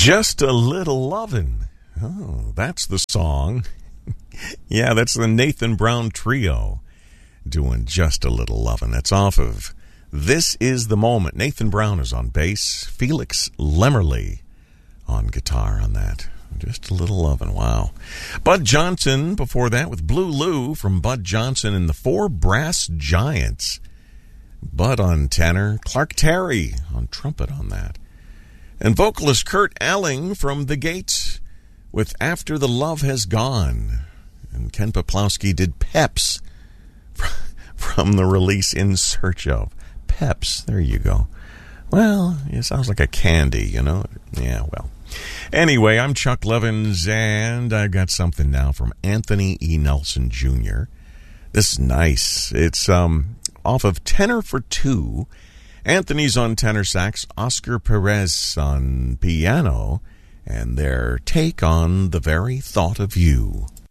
Just a Little Lovin'. Oh, that's the song. Yeah, that's the Nathan Brown Trio doing Just a Little Lovin'. That's off of This Is the Moment. Nathan Brown is on bass. Felix Lemmerly on guitar on that. Just a Little Lovin'. Wow. Bud Johnson before that with Blue Lou from Bud Johnson and the Four Brass Giants. Bud on tenor. Clark Terry on trumpet on that. And vocalist Kurt Elling from The Gates with After the Love Has Gone. And Ken Poplowski did Peps from the release In Search Of. Peps, there you go. Well, it sounds like a candy, you know? Yeah, well. Anyway, I'm Chuck Levins, and I've got something now from Anthony E. Nelson Jr. This is nice. It's off of Tenor for Two. Anthony's on tenor sax, Oscar Perez on piano, and their take on The Very Thought of You.